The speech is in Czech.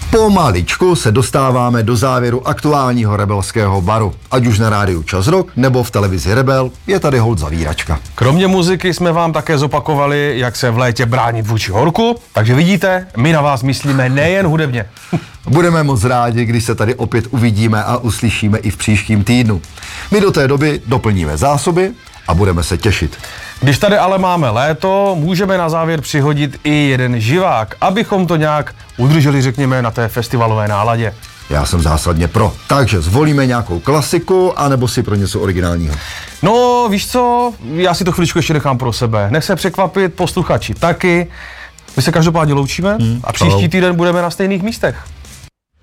Pomaličku se dostáváme do závěru aktuálního rebelského baru. Ať už na rádiu Čas Rock nebo v televizi Rebel, je tady holt zavíračka. Kromě muziky jsme vám také zopakovali, jak se v létě bránit vůči horku, takže vidíte, my na vás myslíme nejen hudebně. Budeme moc rádi, když se tady opět uvidíme a uslyšíme i v příštím týdnu. My do té doby doplníme zásoby a budeme se těšit. Když tady ale máme léto, můžeme na závěr přihodit i jeden živák, abychom to nějak udrželi, řekněme, na té festivalové náladě. Já jsem zásadně pro. Takže zvolíme nějakou klasiku, anebo si pro něco originálního. No, víš co, já si to chviličku ještě nechám pro sebe. Nech se překvapit, posluchači taky. My se každopádně loučíme a příští týden budeme na stejných místech.